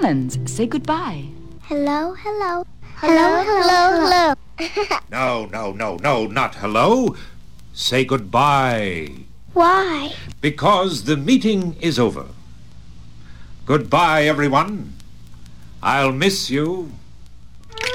Collins, say goodbye. Hello, hello. Hello, hello, hello. No, not hello. Say goodbye. Why? Because the meeting is over. Goodbye, everyone. I'll miss you.